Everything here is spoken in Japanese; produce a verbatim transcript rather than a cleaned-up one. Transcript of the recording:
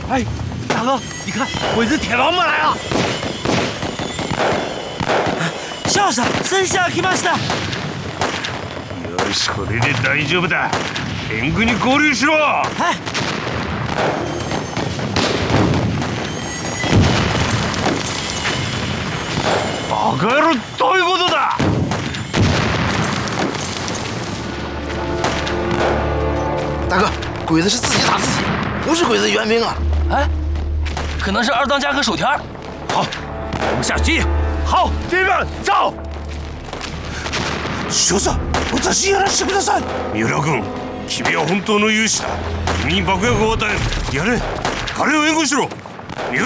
哎，大哥，你看，鬼子铁王八来了！ 少佐、戦車が来ました。 よし、これで大丈夫だ。援軍に合流しろ。 はい。 バカ野郎、どういうことだ？ 大哥，鬼子是自己打自己，不是鬼子援兵啊！ 哎，可能是二当家和手田。 好，我们下去接应。好，弟兄们，走。 少佐、私やらせてください。 三浦君、君は本当の勇士だ。君に爆薬を与える。やれ、彼を援護しろ。三浦。